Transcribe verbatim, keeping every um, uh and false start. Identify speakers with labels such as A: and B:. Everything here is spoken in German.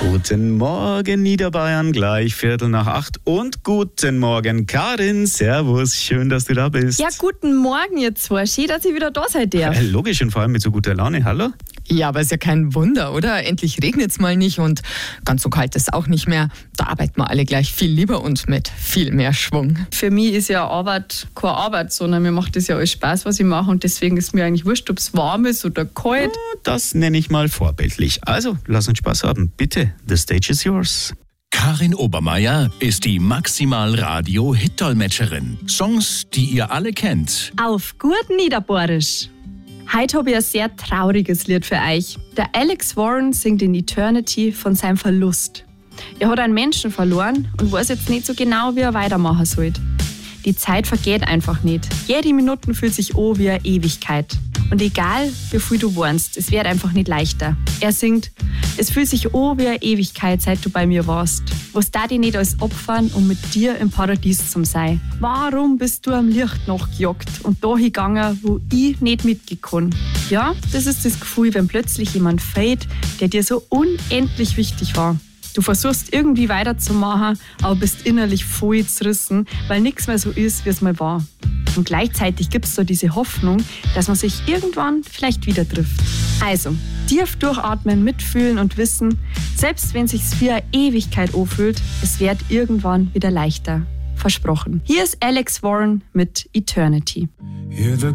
A: Guten Morgen Niederbayern, gleich Viertel nach acht und guten Morgen Karin, servus, schön, dass du da bist.
B: Ja, guten Morgen ihr zwei, schön, dass ich wieder da seid. Ja,
A: äh, logisch und vor allem mit so guter Laune, hallo?
C: Ja, aber ist ja kein Wunder, oder? Endlich regnet's mal nicht und ganz so kalt ist auch nicht mehr. Da arbeiten wir alle gleich viel lieber und mit viel mehr Schwung.
B: für mich ist ja Arbeit keine Arbeit, sondern mir macht das ja alles Spaß, was ich mache und deswegen ist mir eigentlich wurscht, ob es warm ist oder kalt.
A: Das nenne ich mal vorbildlich. Also, lass uns Spaß haben. Bitte, the stage is yours.
D: Karin Obermeier ist die Maximal-Radio-Hit-Dolmetscherin. Songs, die ihr alle kennt.
B: Auf gut Niederbayerisch. Heute habe ich ein sehr trauriges Lied für euch. Der Alex Warren singt in Eternity von seinem Verlust. Er hat einen Menschen verloren und weiß jetzt nicht so genau, wie er weitermachen soll. Die Zeit vergeht einfach nicht. Jede Minute fühlt sich an wie eine Ewigkeit. Und egal, wie viel du warnst, es wird einfach nicht leichter. Er singt, es fühlt sich an wie eine Ewigkeit, seit du bei mir warst. Was da die nicht alles opfern, um mit dir im Paradies zu sein? Warum bist du am Licht nachgejagt und da hingegangen, wo ich nicht mitgekommen? Ja, das ist das Gefühl, wenn plötzlich jemand fehlt, der dir so unendlich wichtig war. Du versuchst irgendwie weiterzumachen, aber bist innerlich voll zerrissen, weil nichts mehr so ist, wie es mal war. Und gleichzeitig gibt es so diese Hoffnung, dass man sich irgendwann vielleicht wieder trifft. Also, tief durchatmen, mitfühlen und wissen, selbst wenn es sich wie eine Ewigkeit anfühlt, es wird irgendwann wieder leichter. Versprochen. Hier ist Alex Warren mit Eternity.
E: Hear the